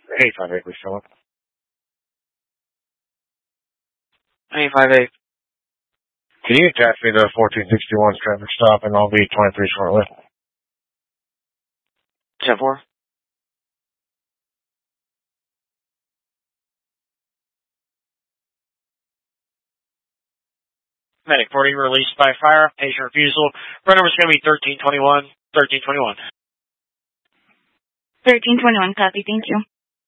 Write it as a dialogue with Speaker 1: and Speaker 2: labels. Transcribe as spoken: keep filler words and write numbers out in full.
Speaker 1: eight five eight, please, Philip.
Speaker 2: eight five eight.
Speaker 1: Can you attach me to fourteen sixty-one's traffic stop, and I'll be twenty-three shortly?
Speaker 2: ten four. Medic forty released by fire. Patient refusal. Run number is going to be thirteen twenty-one. thirteen twenty-one.
Speaker 3: thirteen twenty-one, copy. Thank you.